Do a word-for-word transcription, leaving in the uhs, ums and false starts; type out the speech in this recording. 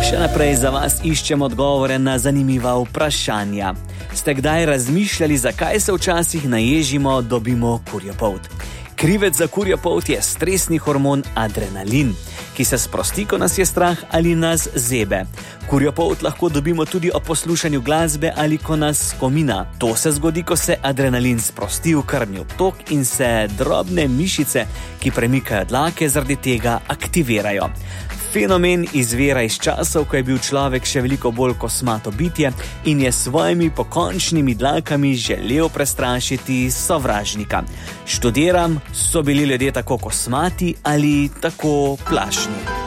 Še naprej za vas iščem odgovore na zanimiva vprašanja. Ste kdaj razmišljali, zakaj se včasih naježimo, dobimo kurjo polt? Krivec za kurjo polt je stresni hormon adrenalin, ki se sprosti, ko nas je strah ali nas zebe. Kurjo polt lahko dobimo tudi ob poslušanju glasbe ali ko nas skomina. To se zgodi, ko se adrenalin sprosti v krvni obtok in se drobne mišice, ki premikajo dlake, zaradi tega aktivirajo. Fenomen izvira iz časov, ko je bil človek še veliko bolj kosmato bitje in je s svojimi pokončnimi dlakami želel prestrašiti sovražnika. Študiram, so bili ljudje tako kosmati ali tako plašni.